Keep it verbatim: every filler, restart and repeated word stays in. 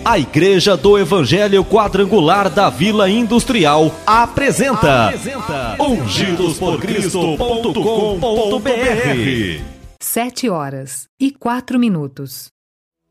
A Igreja do Evangelho Quadrangular da Vila Industrial apresenta, apresenta ungidos por cristo ponto com ponto br. Sete horas e quatro minutos.